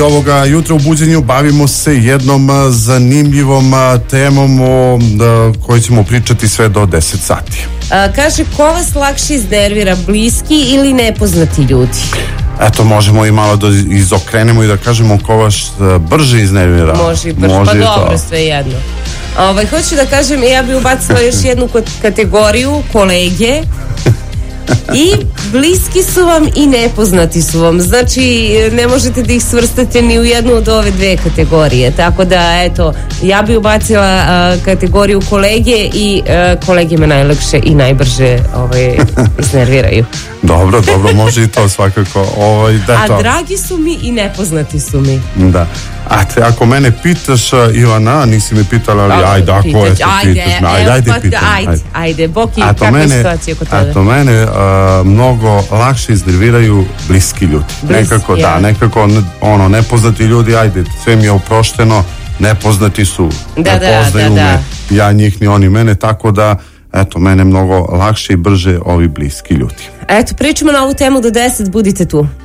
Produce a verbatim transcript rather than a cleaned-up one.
Ovoga jutra u buđenju bavimo se jednom zanimljivom temom o kojoj ćemo pričati sve do deset sati. A, kaže, ko vas lakše iznervira, bliski ili nepoznati ljudi? Eto, možemo i malo da izokrenemo i da kažemo ko vas brže iznervira. Može i brže, pa dobro, sve jedno. Ovaj, hoću da kažem, ja bih ubacila još jednu kategoriju, kolege. I bliski su vam i nepoznati su vam. Znači, ne možete da ih svrstate ni u jednu od ove dve kategorije. Tako da, eto, ja bi ubacila uh, kategoriju kolege i uh, kolege me najlakše i najbrže ovaj, iznerviraju. Dobro, dobro, može i to svakako. Ovaj, da, A to. dragi su mi i nepoznati su mi. Da. A te, ako mene pitaš, Ivana, nisi me pitala, ali ajde, ako je to pitaš me, ajde, ajde, ajde, ajde, ajde, Boki, a to kakva mene, je situacija kod tebe? A to mene uh, mnogo lakše iznerviraju bliski ljudi. Bliski, nekako, ja. da, nekako, ono, nepoznati ljudi, ajde, sve mi je oprošteno, nepoznati su, da, ne da, poznaju da, me, da. ja njih ni oni mene, tako da, eto, mene mnogo lakše i brže ovi bliski ljudi. Eto, pričamo na ovu temu do deset, budite tu.